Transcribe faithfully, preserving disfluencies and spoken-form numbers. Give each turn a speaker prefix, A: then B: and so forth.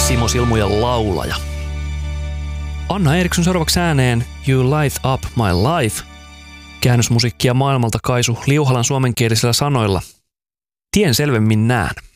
A: Simo Silmujen laulaja. Anna Eriksson seuraavaksi ääneen You Light Up My Life. Käännösmusiikkia maailmalta Kaisu Liuhalan suomenkielisillä sanoilla. Tien selvemmin näen.